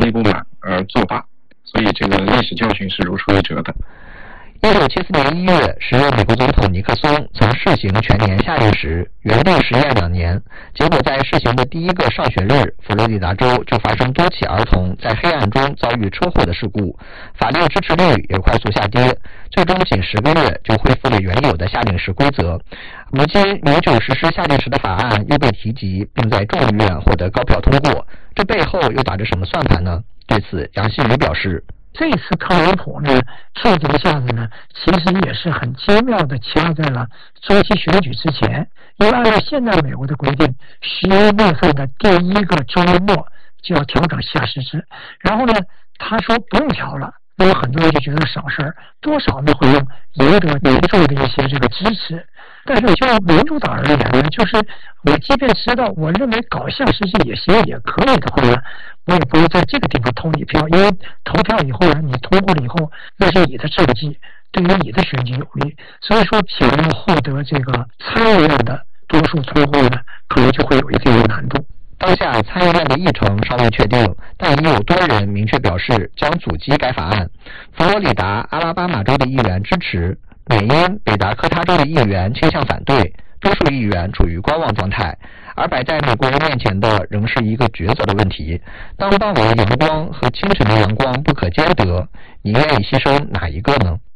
力不满而作罢，所以这个历史教训是如出一辙的。 1974年1月，时任美国总统尼克松曾试行全年夏令时，原定实验2年，结果在试行的第一个上学日，佛罗里达州就发生多起儿童在黑暗中遭遇车祸的事故，法令支持率也快速下跌，最终仅10个月就恢复了原有的夏令时规则。如今永久实施夏令时的法案又被提及，并在众议院获得高票通过，这背后又打着什么算盘呢？对此，杨新宇表示， 这次特朗普呢跳这个架子呢，其实也是很精妙的掐在了中期选举之前，因为按照现在美国的规定，11月份的第一个周末就要调整夏时制，然后呢，他说不用调了，那有很多人就觉得省事儿，多少呢会赢得民众的一些这个支持。但是就民主党而言呢，就是我即便知道我认为搞夏时制也行也可以的话呢，我也不会在这个地方投你票，因为投票以后呢，你通过了以后，那是你的政绩，对于你的选举有利。所以说，想要获得这个参议院的多数通过呢，可能就会有一定的难度。 当下参议院的议程尚未确定，但已有多人明确表示将阻击该法案。佛罗里达、阿拉巴马州的议员支持，美因、北达科他州的议员倾向反对，多数议员处于观望状态。而摆在美国人面前的仍是一个抉择的问题：当傍晚的阳光和清晨的阳光不可兼得，你愿意牺牲哪一个呢？